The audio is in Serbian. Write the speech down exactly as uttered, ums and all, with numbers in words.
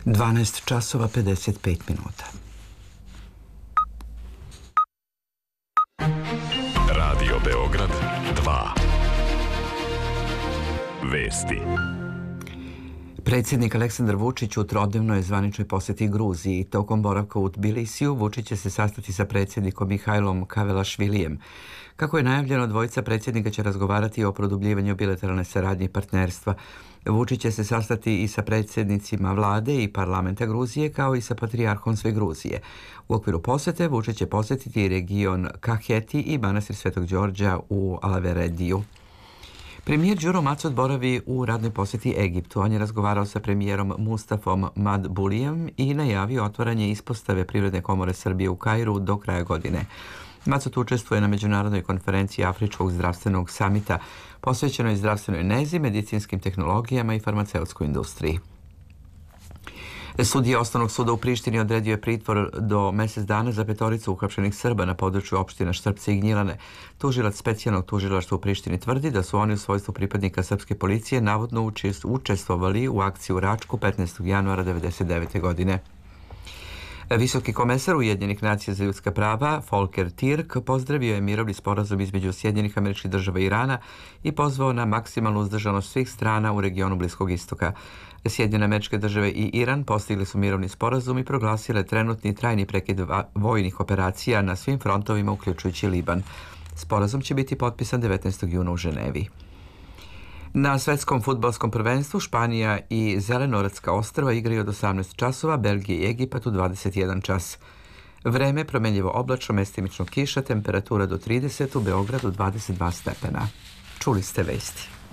dvanaest časova pedeset pet minuta. Radio Beograd dva. Vesti. Predsjednik Aleksandar Vučić u trodnevnoj zvaničnoj posjeti Gruziji. Tokom boravka u Tbilisiju Vučić će se sastati sa predsjednikom Mihajlom Kavelašvilijem. Kako je najavljeno, dvojica predsjednika će razgovarati o produbljivanju bilateralne saradnje i partnerstva. Vučić će se sastati i sa predsjednicima vlade i parlamenta Gruzije, kao i sa patrijarhom sve Gruzije. U okviru posjete Vučić će posjetiti region Kaheti i manastir Svetog Đorđa u Alaverediju. Premijer Đuro Macot boravi u radnoj posjeti Egiptu. On je razgovarao sa premijerom Mustafom Madbulijem i najavio otvaranje ispostave Privredne komore Srbije u Kairu do kraja godine. Macot učestvuje na međunarodnoj konferenciji Afričkog zdravstvenog samita posvećenoj zdravstvenoj nezi, medicinskim tehnologijama i farmaceutskoj industriji. Sudija Osnovnog suda u Prištini odredio je pritvor do mjesec dana za petoricu uhapšenih Srba na području opština Štrpce i Gnjilane. Tužilac specijalnog tužilaštva u Prištini tvrdi da su oni u svojstvu pripadnika srpske policije navodno učestvovali u akciji u Račku petnaestog januara devedeset devete. godine. Visoki komesar Ujedinjenih nacija za ljudska prava Volker Türk pozdravio je mirovni sporazum između Sjedinjenih Američkih Država i Irana i pozvao na maksimalnu uzdržanost svih strana u regionu Bliskog istoka. Sjedinjene Američke Države i Iran postigli su mirovni sporazum i proglasile trenutni i trajni prekid vojnih operacija na svim frontovima, uključujući Liban. Sporazum će biti potpisan devetnaestog juna u Ženevi. Na svetskom fudbalskom prvenstvu Španija i Zelenoratska ostrva igraju od osamnaest časova, Belgija i Egipat u dvadeset jedan čas. Vreme promenljivo oblačno, mestimično kiša, temperatura do trideset, u Beogradu dvadeset dva stepena. Čuli ste vesti.